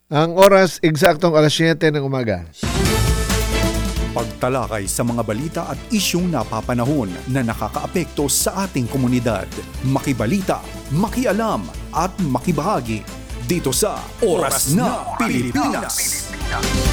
Ang oras, eksaktong alas 7 ng umaga. Pagtalakay sa mga balita at isyung napapanahon na nakakaapekto sa ating komunidad. Makibalita, makialam, at makibahagi dito sa Oras na Pilipinas.